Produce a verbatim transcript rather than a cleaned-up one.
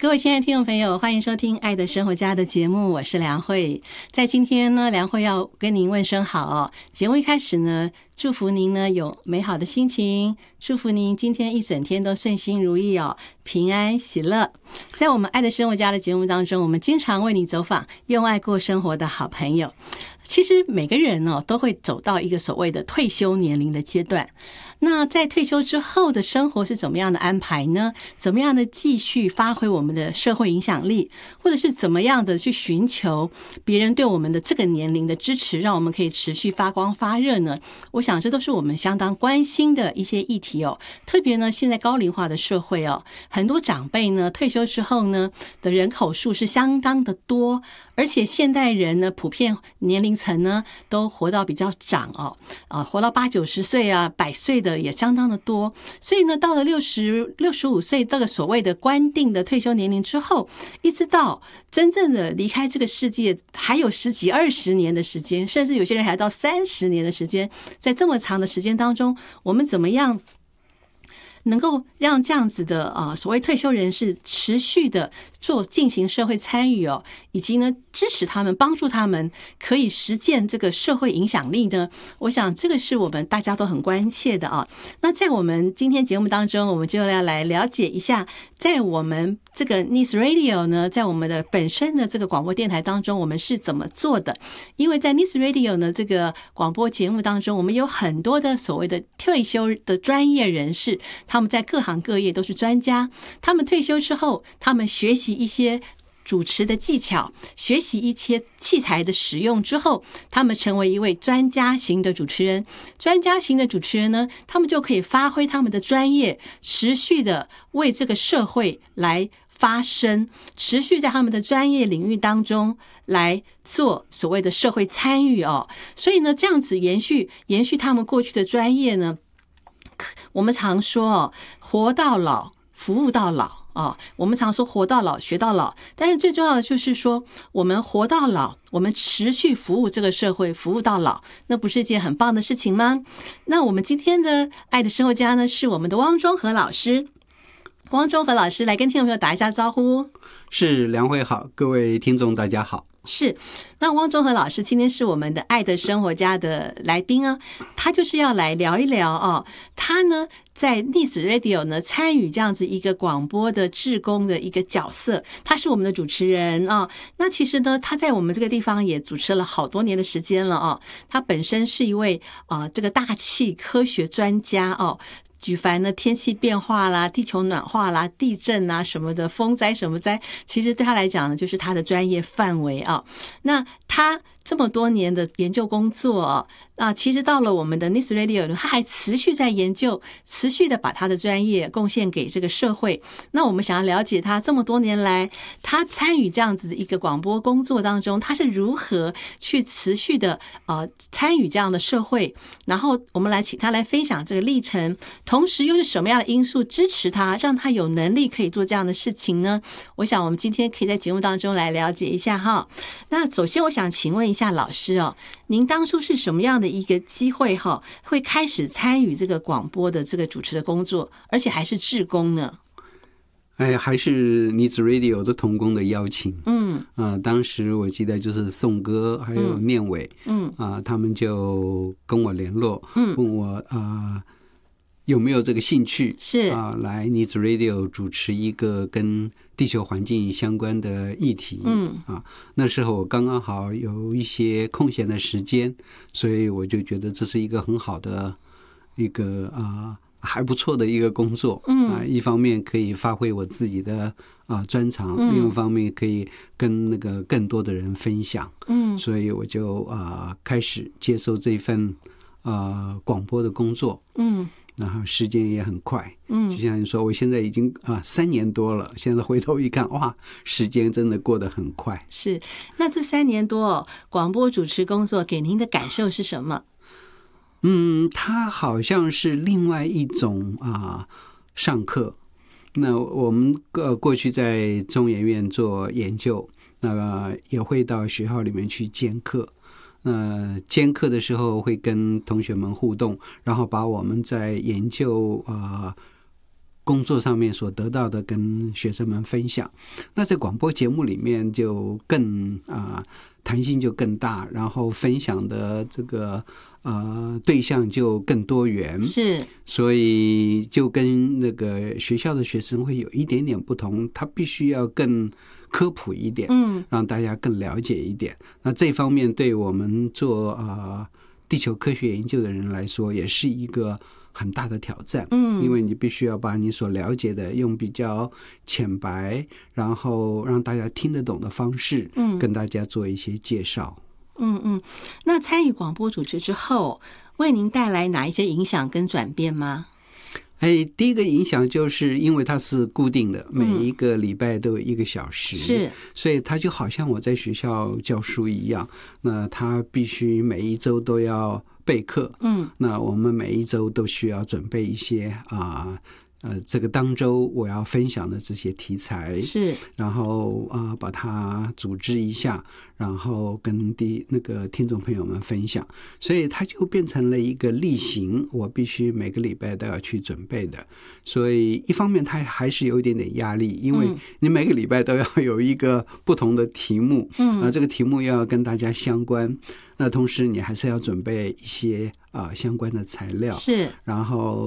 各位亲爱的听众朋友，欢迎收听《爱的生活家》的节目，我是梁慧。在今天呢，梁慧要跟您问声好哦。节目一开始呢，祝福您呢有美好的心情，祝福您今天一整天都顺心如意哦，平安喜乐。在我们《爱的生活家》的节目当中，我们经常为你走访用爱过生活的好朋友。其实每个人哦都会走到一个所谓的退休年龄的阶段，那在退休之后的生活是怎么样的安排呢？怎么样的继续发挥我们的社会影响力，或者是怎么样的去寻求别人对我们的这个年龄的支持，让我们可以持续发光发热呢？我想这都是我们相当关心的一些议题哦。特别呢，现在高龄化的社会哦，很多长辈呢退休之后呢的人口数是相当的多，而且现代人呢普遍年龄层呢都活到比较长哦，啊，活到八九十岁啊，百岁的也相当的多。所以呢，到了六十六十五岁这个所谓的官定的退休年龄之后，一直到真正的离开这个世界，还有十几二十年的时间，甚至有些人还到三十年的时间。在这么长的时间当中，我们怎么样能够让这样子的呃所谓退休人士持续的做进行社会参与哦，以及呢支持他们，帮助他们可以实践这个社会影响力呢？我想这个是我们大家都很关切的啊。那在我们今天节目当中，我们就要来了解一下，在我们这个 Nice Radio 呢，在我们的本身的这个广播电台当中，我们是怎么做的？因为在 Nice Radio 呢这个广播节目当中，我们有很多的所谓的退休的专业人士，他们在各行各业都是专家。他们退休之后，他们学习一些主持的技巧，学习一些器材的使用之后，他们成为一位专家型的主持人。专家型的主持人呢，他们就可以发挥他们的专业，持续的为这个社会来发声，持续在他们的专业领域当中来做所谓的社会参与哦。所以呢，这样子延续延续他们过去的专业呢，我们常说哦，活到老，服务到老。哦，我们常说活到老学到老，但是最重要的就是说，我们活到老，我们持续服务这个社会，服务到老，那不是一件很棒的事情吗？那我们今天的爱的生活家呢，是我们的汪中和老师。汪中和老师来跟听众朋友打一下招呼。 是，梁慧好，各位听众大家好。 是，那汪中和老师今天是我们的爱的生活家的来宾啊，他就是要来聊一聊哦，他呢在 Nice Radio 呢参与这样子一个广播的志工的一个角色，他是我们的主持人啊、哦。那其实呢，他在我们这个地方也主持了好多年的时间了哦。他本身是一位啊、呃、这个大气科学专家哦。举凡呢天气变化啦、地球暖化啦、地震啊什么的、风灾什么灾，其实对他来讲呢，就是他的专业范围啊。那他这么多年的研究工作啊，啊，其实到了我们的 Nice Radio， 他还持续在研究，持续的把他的专业贡献给这个社会。那我们想要了解他这么多年来，他参与这样子的一个广播工作当中，他是如何去持续的呃参与这样的社会，然后我们来请他来分享这个历程，同时又是什么样的因素支持他，让他有能力可以做这样的事情呢？我想我们今天可以在节目当中来了解一下哈。那首先我想请问一下老师哦，您当初是什么样的一个机会哈，会开始参与这个广播的这个主持的工作，而且还是志工呢？ 哎，还是Nice Radio的同工的邀请。嗯啊、呃，当时我记得就是宋哥还有念伟，嗯啊、呃，他们就跟我联络，嗯，问我啊、呃、有没有这个兴趣，是啊、呃，来Nice Radio主持一个跟地球环境相关的议题。嗯啊，那时候我刚刚好有一些空闲的时间，所以我就觉得这是一个很好的一个啊。呃还不错的一个工作，嗯啊，一方面可以发挥我自己的啊专长，嗯，另一方面可以跟那个更多的人分享，嗯，所以我就啊开始接受这份啊广播的工作，嗯，然后时间也很快，嗯，就像你说，我现在已经啊三年多了，现在回头一看，哇，时间真的过得很快。 是，那这三年多哦，广播主持工作给您的感受是什么？ 嗯，它好像是另外一种啊上课。那我们呃过去在中研院做研究，那个也会到学校里面去兼课。呃，兼课的时候会跟同学们互动，然后把我们在研究呃工作上面所得到的跟学生们分享。那在广播节目里面就更啊、呃、弹性就更大，然后分享的这个呃对象就更多元， 是， 所以就跟那个学校的学生会有一点点不同，他必须要更科普一点，嗯，让大家更了解一点。那这方面对我们做呃地球科学研究的人来说，也是一个很大的挑战，嗯，因为你必须要把你所了解的用比较浅白，然后让大家听得懂的方式，嗯，跟大家做一些介绍。 嗯嗯，那参与广播主持之后，为您带来哪一些影响跟转变吗？ 哎，第一个影响就是因为它是固定的，每一个礼拜都有一个小时， 是， 所以它就好像我在学校教书一样，那它必须每一周都要备课，嗯，那我们每一周都需要准备一些啊。呃，这个当周我要分享的这些题材是， 然后啊、呃、把它组织一下，然后跟第那个听众朋友们分享，所以它就变成了一个例行，我必须每个礼拜都要去准备的。所以一方面它还是有一点点压力，因为你每个礼拜都要有一个不同的题目，嗯，啊，这个题目要跟大家相关，那同时你还是要准备一些啊、呃、相关的材料， 是， 然后。